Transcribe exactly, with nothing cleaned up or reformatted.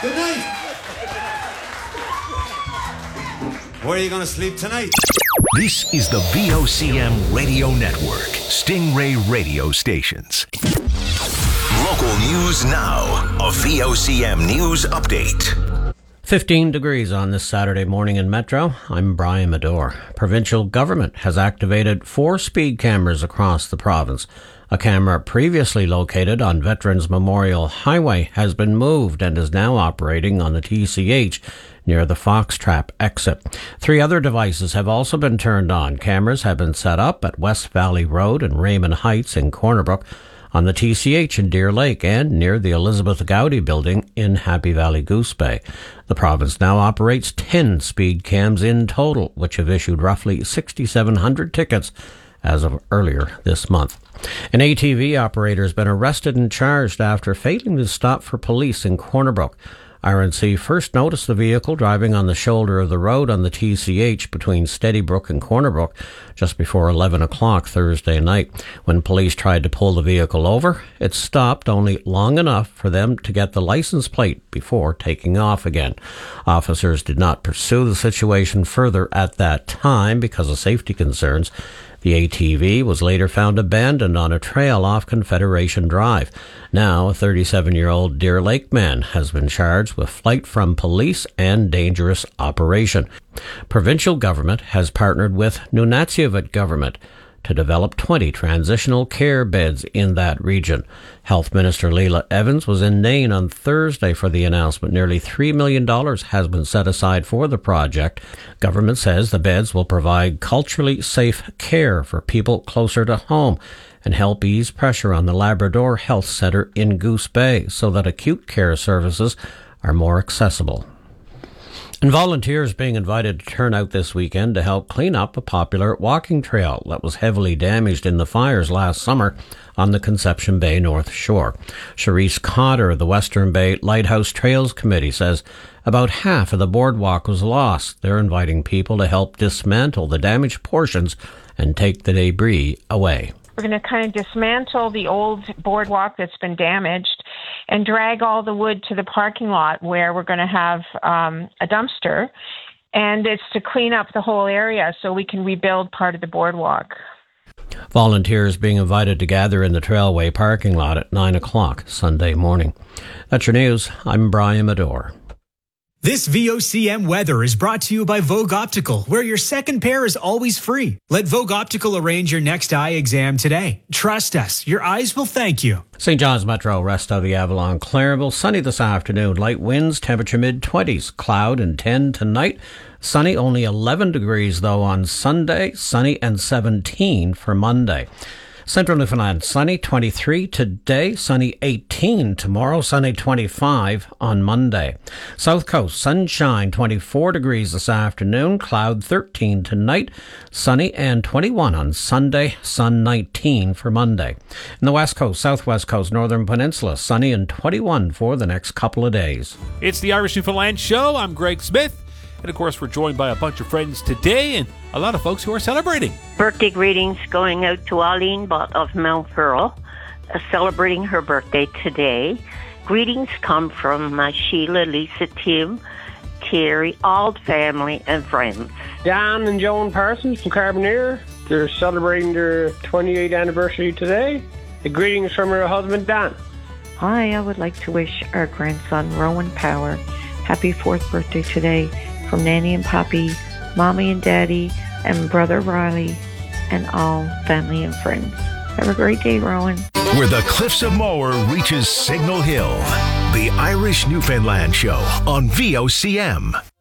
Good night. Where are you going to sleep tonight? This is the V O C M Radio Network, Stingray radio stations. Local news now, a V O C M news update. fifteen degrees on this Saturday morning in Metro. I'm Brian Medore. Provincial government has activated four speed cameras across the province. A camera previously located on Veterans Memorial Highway has been moved and is now operating on the T C H near the Foxtrap exit. Three other devices have also been turned on. Cameras have been set up at West Valley Road and Raymond Heights in Corner Brook, on the T C H in Deer Lake, and near the Elizabeth Gowdy building in Happy Valley Goose Bay. The province now operates ten speed cams in total, which have issued roughly six thousand seven hundred tickets as of earlier this month. An A T V operator has been arrested and charged after failing to stop for police in Corner Brook. R N C first noticed the vehicle driving on the shoulder of the road on the T C H between Steadybrook and Corner Brook just before eleven o'clock Thursday night. When police tried to pull the vehicle over, it stopped only long enough for them to get the license plate before taking off again. Officers did not pursue the situation further at that time because of safety concerns. The A T V was later found abandoned on a trail off Confederation Drive. Now, a thirty-seven-year-old Deer Lake man has been charged with flight from police and dangerous operation. Provincial government has partnered with Nunatsiavut government to develop twenty transitional care beds in that region. Health Minister Leila Evans was in Nain on Thursday for the announcement. Nearly three million dollars has been set aside for the project. Government says the beds will provide culturally safe care for people closer to home and help ease pressure on the Labrador Health Centre in Goose Bay so that acute care services are more accessible. And volunteers being invited to turn out this weekend to help clean up a popular walking trail that was heavily damaged in the fires last summer on the Conception Bay North Shore. Charisse Cotter of the Western Bay Lighthouse Trails Committee says about half of the boardwalk was lost. They're inviting people to help dismantle the damaged portions and take the debris away. We're going to kind of dismantle the old boardwalk that's been damaged and drag all the wood to the parking lot where we're going to have um, a dumpster. And it's to clean up the whole area so we can rebuild part of the boardwalk. Volunteers being invited to gather in the Trailway parking lot at nine o'clock Sunday morning. That's your news. I'm Brian Medore. This V O C M weather is brought to you by Vogue Optical, where your second pair is always free. Let Vogue Optical arrange your next eye exam today. Trust us, your eyes will thank you. Saint John's Metro, rest of the Avalon, Clairville. Sunny this afternoon. Light winds, temperature mid-twenties. Cloud and ten tonight. Sunny, only eleven degrees though on Sunday. Sunny and seventeen for Monday. Central Newfoundland, sunny, twenty-three today, sunny eighteen tomorrow, sunny twenty-five on Monday. South Coast, sunshine, twenty-four degrees this afternoon, cloud thirteen tonight, sunny and twenty-one on Sunday, sun nineteen for Monday. In the West Coast, Southwest Coast, Northern Peninsula, sunny and twenty-one for the next couple of days. It's the Irish Newfoundland Show. I'm Greg Smith. And of course, we're joined by a bunch of friends today and a lot of folks who are celebrating. Birthday greetings going out to Eileen Bott of Mount Pearl, uh, celebrating her birthday today. Greetings come from uh, Sheila, Lisa, Tim, Terry, all the family and friends. Dan and Joan Parsons from Carbonear, they're celebrating their twenty-eighth anniversary today. The greetings from her husband, Dan. Hi, I would like to wish our grandson, Rowan Power, happy fourth birthday today. From Nanny and Poppy, Mommy and Daddy, and Brother Riley, and all family and friends. Have a great day, Rowan. Where the Cliffs of Moher reaches Signal Hill. The Irish Newfoundland Show on V O C M.